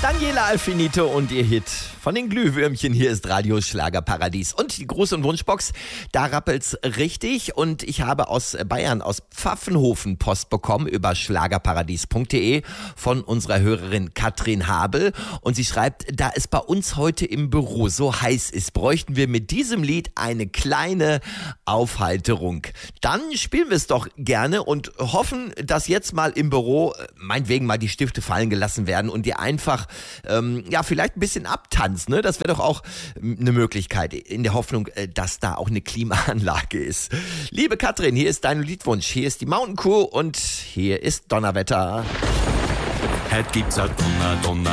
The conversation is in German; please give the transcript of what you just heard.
Daniela Alfinito und ihr Hit von den Glühwürmchen. Hier ist Radio Schlagerparadies. Und die Gruß- und Wunschbox, da rappelt's richtig. Und ich habe aus Bayern, aus Pfaffenhofen Post bekommen über schlagerparadies.de von unserer Hörerin Katrin Habel. Und sie schreibt, da es bei uns heute im Büro so heiß ist, bräuchten wir mit diesem Lied eine kleine Aufheiterung. Dann spielen wir es doch gerne und hoffen, dass jetzt mal im Büro meinetwegen mal die Stifte fallen gelassen werden und ihr einfach vielleicht ein bisschen abtanzt, ne? Das wäre doch auch eine Möglichkeit, in der Hoffnung, dass da auch eine Klimaanlage ist. Liebe Katrin, hier ist dein Liedwunsch, hier ist die Mountain Crew und hier ist Donnerwetter. Heute gibt's ein Donner,